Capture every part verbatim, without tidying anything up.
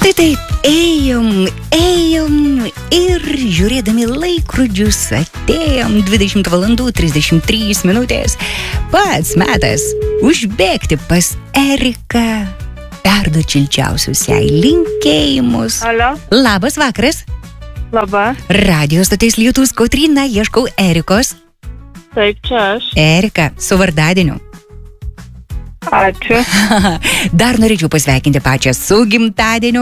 Tai taip, ėjom, ėjom ir žiūrėdami laikrodžius atėjom dvidešimt valandų trisdešimt trys minutės. Pats metas užbėgti pas Eriką, perduot šilčiausius jai linkėjimus. Alio. Labas vakaras. Labą. Radio stotis Lietus, Kotryna, ieškau Erikos. Taip, čia aš. Erika, su vardadieniu. Ačiū. Dar norėčiau pasveikinti pačią su gimtadieniu.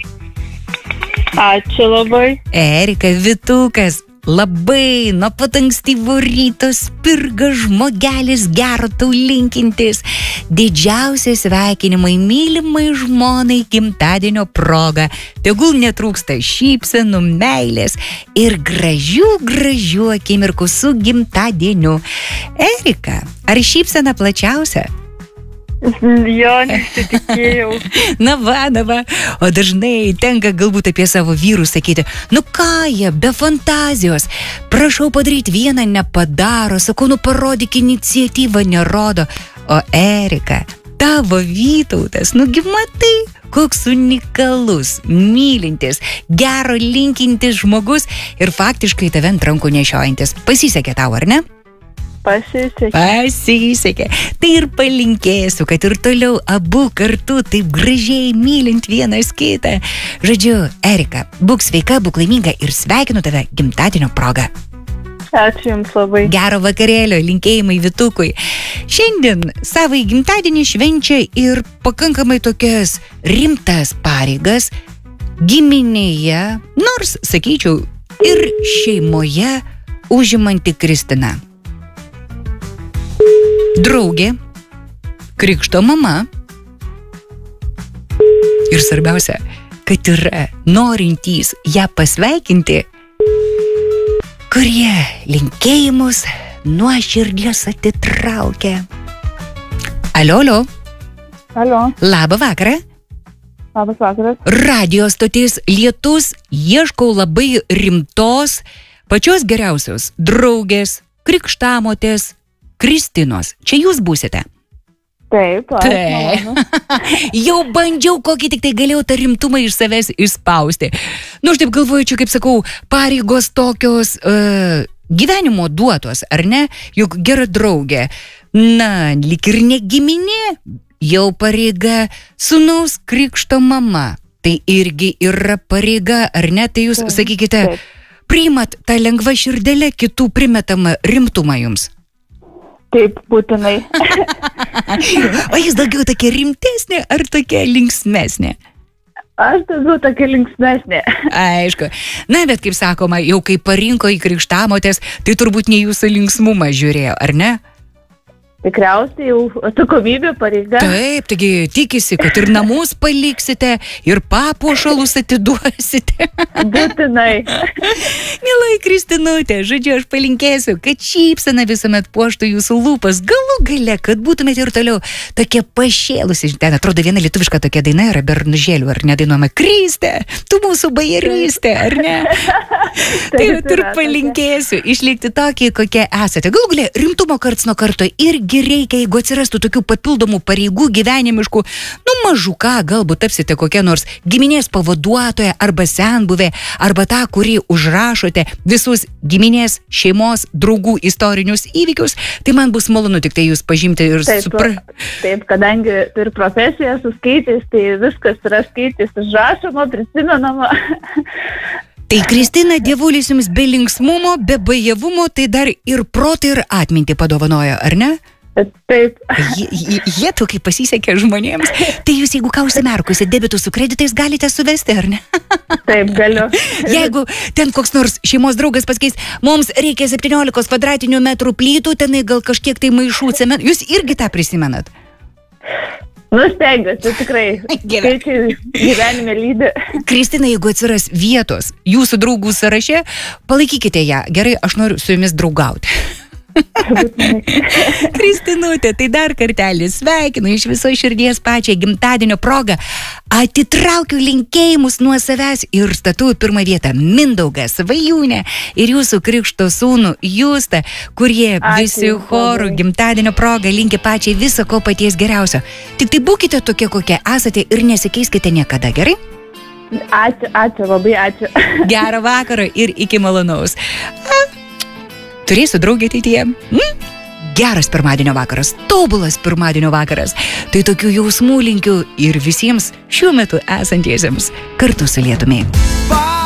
Ačiū labai. Erika, Vitukas, labai nuo pat ankstyvo ryto spirga žmogelis, gero tau linkintis. Didžiausi sveikinimai mylimai žmonai gimtadienio proga. Tegul netrūksta šypsenų, meilės ir gražių, gražių akimirkų su gimtadieniu. Erika, ar šypsena plačiausia? Jo, nesitikėjau. Na va, na va. O dažnai tenka galbūt apie savo vyrus sakyti, nu ką jie, be fantazijos. Prašau padaryti vieną, nepadaro. Sakau, nu parodyk iniciatyvą, nerodo. O Erika, tavo Vytautas, nugi matai, koks unikalus, mylintis, gero linkintis žmogus ir faktiškai tave ant rankų nešiojantis. Pasisekė tau, ar ne? Pasisekė. Pasisekė. Tai ir palinkėsiu, kad ir toliau abu kartu taip gražiai mylint vienas kitą. Žodžiu, Erika, būk sveika, būk laiminga ir sveikinu tave gimtadienio proga. Ačiū Jums labai. Gero vakarėlio, linkėjimai Vitukui. Šiandien savai gimtadienį švenčia ir pakankamai tokias rimtas pareigas giminėje, nors, sakyčiau, ir šeimoje užimanti Kristina. Draugė, krikšto mama ir svarbiausia, kad yra norintys ją pasveikinti, kurie linkėjimus nuo širdies atitraukia. Alio, alio. Alio. Labą vakarą. Labas vakaras. Radio stotis Lietus, ieškau labai rimtos, pačios geriausios draugės, krikštamotės, Kristinos. Čia jūs būsite? Taip, aš Taip. Jau bandžiau, kokį tik tai galėjau tą rimtumą iš savęs išspausti. Nu, aš taip galvoju, čia, kaip sakau, pareigos tokios uh, gyvenimo duotos, ar ne? Juk gera draugė. Na, lyg ir ne giminė, jau pareiga sūnaus krikšto mama. Tai irgi yra pareiga, ar ne? Tai jūs, taip, sakykite, taip, priimat tą lengvą širdelę kitų primetamą rimtumą jums. Taip, būtinai. O jis daugiau tokia rimtesnė ar tokia linksmesnė? Aš daugiau tokia linksmesnė. Aišku. Na, bet kaip sakoma, jau kai parinko į krikštamotės, tai turbūt ne jūsų linksmumą žiūrėjo, ar ne? Tikriausiai jau atsakomybė, pareiga. Taip, taigi tikisi, kad ir namus paliksite, ir papuošalus atiduosite. Būtinai. Mielai Kristinutė, žodžiu, aš palinkėsiu, kad šypsena visuomet puoštų jūsų lūpas, galų gale, kad būtumėte ir toliau tokie pašėlusi. Ten atrodo viena lietuviška tokia daina yra Bernužėlių, ar nedainuojama Kristė, tu mūsų bajerystė, ar ne? Tai ir palinkėsiu išlikti tokį, kokie esate. Galų gale, rimtumo karts nuo karto irgi reikia, jeigu atsirastų tokių papildomų pareigų gyvenimiškų, nu mažų ką, galbūt tapsite kokia nors giminės pavaduotoja arba senbuvė, arba tą, kurį užrašote visus giminės, šeimos, draugų istorinius įvykius, tai man bus malonu tik tai jūs pažinti ir taip, supra... Taip, kadangi ir profesija suskaitys, tai viskas yra skaitys, užrašoma, prisimenama. Tai Kristina, dievulis jums be linksmumo, be bajavumo, tai dar ir protą ir atmintį padovanojo, ar ne? Taip. Jie, jie tokiai pasisekė žmonėms. Tai jūs, jeigu ką užsimerkusi debitų su kreditais, galite suvesti, ar ne? Taip, galiu. Jeigu ten koks nors šeimos draugas pasikeis, mums reikia septyniolikos kvadratinių metrų plytų, tenai gal kažkiek tai maišų cementų, jūs irgi tą prisimenat? Nu, stengiuosi, tikrai. Skaičiai gyvenime lydi. Kristina, jeigu atsiras vietos jūsų draugų sąraše, palaikykite ją. Gerai, aš noriu su jumis draugauti. Kristinutė, tai dar kartelį sveikinu iš viso širdies pačią gimtadienio progą. Atitraukiu linkėjimus nuo savęs ir statau pirmą vietą Mindaugą, Svajūnę ir jūsų krikšto sūnų Justą, kurie visi chorų gimtadienio progą linki pačiai viso ko paties geriausio. Tik tai būkite tokie, kokie esate ir nesikeiskite niekada, gerai? Ačiū, ačiū, labai ačiū. Gerą vakarą ir iki malonaus. A, turėsiu draugę ateityje. Mm? Geras pirmadienio vakaras, tobulas pirmadienio vakaras. Tai tokių jausmų linkiu ir visiems šiuo metu esantiesiems kartu su lietumi.